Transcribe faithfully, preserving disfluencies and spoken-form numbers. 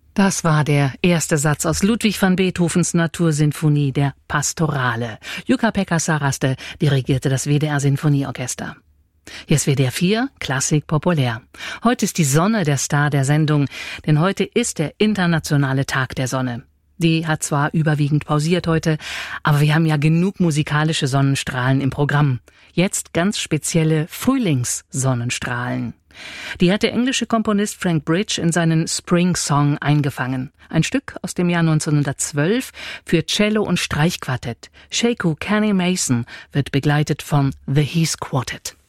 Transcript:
Das war der erste Satz aus Ludwig van Beethovens Natursinfonie, der Pastorale. Jukka-Pekka Saraste dirigierte das W D R-Sinfonieorchester. Hier ist W D R vier, Klassik populär. Heute ist die Sonne der Star der Sendung, denn heute ist der internationale Tag der Sonne. Die hat zwar überwiegend pausiert heute, aber wir haben ja genug musikalische Sonnenstrahlen im Programm. Jetzt ganz spezielle Frühlingssonnenstrahlen. Die hat der englische Komponist Frank Bridge in seinen Spring Song eingefangen. Ein Stück aus dem Jahr neunzehnhundertzwölf für Cello und Streichquartett. Sheku Kenny Mason wird begleitet von The Heath Quartet.